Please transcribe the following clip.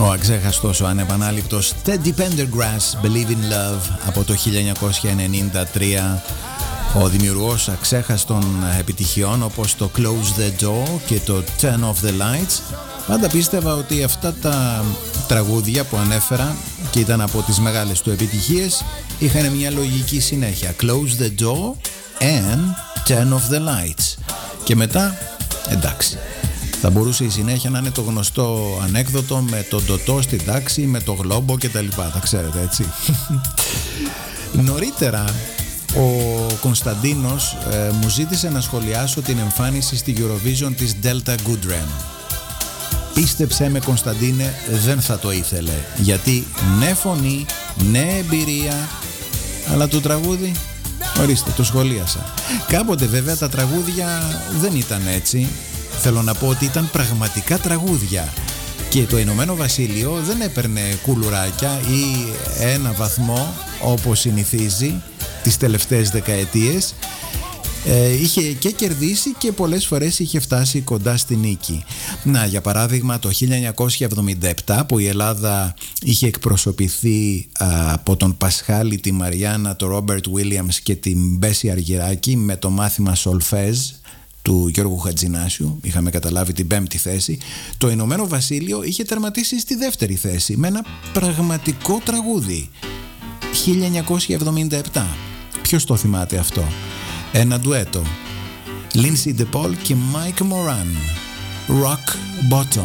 Ο αξέχαστος, ο ανεπανάληπτος Teddy Pendergrass, Believe in Love από το 1993. Ο δημιουργός αξέχαστων επιτυχιών όπως το Close the Door και το Turn off the Lights. Πάντα πίστευα ότι αυτά τα τραγούδια που ανέφερα και ήταν από τις μεγάλες του επιτυχίες είχαν μια λογική συνέχεια. Close the door and turn off the lights. Και μετά, εντάξει, θα μπορούσε η συνέχεια να είναι το γνωστό ανέκδοτο με τον τοτό στην τάξη, με το γλόμπο και τα λοιπά. Τα ξέρετε, έτσι. Νωρίτερα ο Κωνσταντίνος μου ζήτησε να σχολιάσω την εμφάνιση στη Eurovision της Delta Goodrem. Πίστεψέ με, Κωνσταντίνε, δεν θα το ήθελε. Γιατί ναι φωνή, ναι εμπειρία, αλλά το τραγούδι, ορίστε, το σχολίασα. Κάποτε βέβαια τα τραγούδια δεν ήταν έτσι. Θέλω να πω ότι ήταν πραγματικά τραγούδια. Και το Ηνωμένο Βασίλειο δεν έπαιρνε κουλουράκια ή ένα βαθμό όπως συνηθίζει τις τελευταίες δεκαετίες. Είχε και κερδίσει και πολλές φορές είχε φτάσει κοντά στη νίκη. Να, για παράδειγμα, το 1977 που η Ελλάδα είχε εκπροσωπηθεί από τον Πασχάλη, τη Μαριάννα, τον Ρόμπερτ Βίλιαμς και την Μπέση Αργυράκη με το μάθημα Σολφέζ του Γιώργου Χατζηνάσιου, είχαμε καταλάβει την 5η θέση. Το Ηνωμένο Βασίλειο είχε τερματίσει στη 2η θέση με ένα πραγματικό τραγούδι. 1977. Ποιος το θυμάται αυτό? Ένα ντουέτο. Lindsay DePaul και Mike Moran. Rock Bottom.